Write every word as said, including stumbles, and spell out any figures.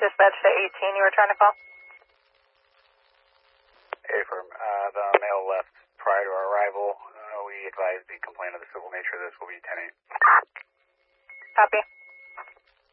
Dispatch to eighteen, you were trying to call? Hey, firm. Uh, the male left prior to our arrival. Uh, we advise the complaint of the civil nature of this will be ten eight. Copy.